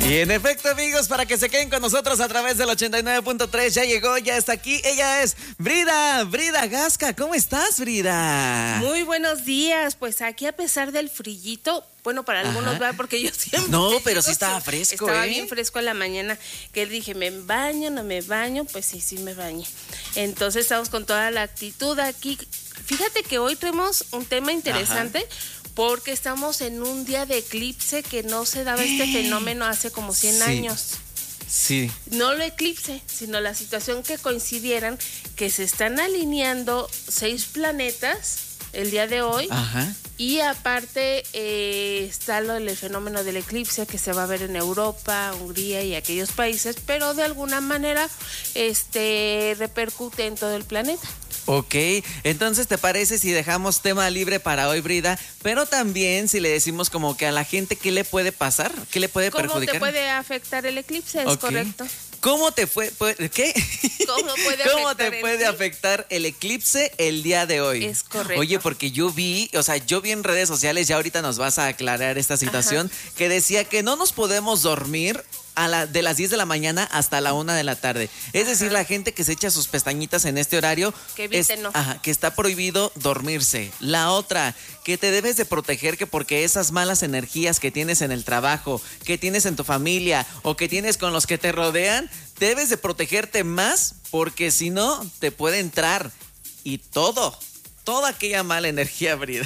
Y en efecto, amigos, para que se queden con nosotros a través del 89.3, ya llegó, ya está aquí. Ella es Brida Gasca. ¿Cómo estás, Brida? Muy buenos días. Pues aquí, a pesar del frillito, bueno, para algunos va, porque yo siempre... No, pero sí estaba fresco, Estaba bien fresco en la mañana, que dije, ¿me baño, no me baño? Pues sí me bañé. Entonces estamos con toda la actitud aquí. Fíjate que hoy tenemos un tema interesante. Porque estamos en un día de eclipse, que no se daba este fenómeno hace como 100 años. Sí. No lo eclipse, sino la situación que coincidieran, que se están alineando 6 planetas el día de hoy. Ajá. Y aparte está el fenómeno del eclipse, que se va a ver en Europa, Hungría y aquellos países, pero de alguna manera repercute en todo el planeta. Ok, entonces ¿te parece si dejamos tema libre para hoy, Brida? Pero también si le decimos como que a la gente qué le puede pasar, qué le puede perjudicar. ¿Cómo te puede afectar el eclipse? Es correcto. ¿Cómo te ¿qué? ¿Cómo te puede afectar el eclipse el día de hoy? Es correcto. Oye, porque yo vi en redes sociales, ya ahorita nos vas a aclarar esta situación, que decía que no nos podemos dormir de las 10 de la mañana hasta la 1 de la tarde. Es decir, la gente que se echa sus pestañitas en este horario, que está prohibido dormirse. La otra, que te debes de proteger, que porque esas malas energías que tienes en el trabajo, que tienes en tu familia o que tienes con los que te rodean, debes de protegerte más, porque si no te puede entrar y toda aquella mala energía, Brida.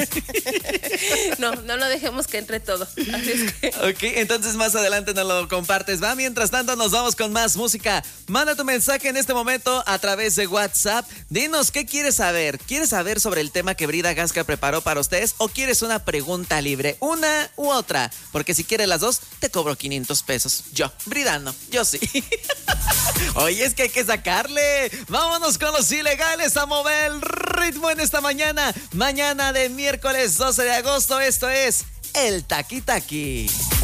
No lo dejemos que entre todo. Así es que... Ok, entonces más adelante nos lo compartes, ¿va? Mientras tanto nos vamos con más música. Manda tu mensaje en este momento a través de WhatsApp. Dinos, ¿qué quieres saber? ¿Quieres saber sobre el tema que Brida Gasca preparó para ustedes o quieres una pregunta libre? Una u otra. Porque si quieres las dos, te cobro 500 pesos. Yo, Brida no, yo sí. Oye, es que hay que sacarle. Vámonos con los ilegales a mover el ritmo en esta mañana de miércoles 12 de agosto. Esto es el Taqui Taqui.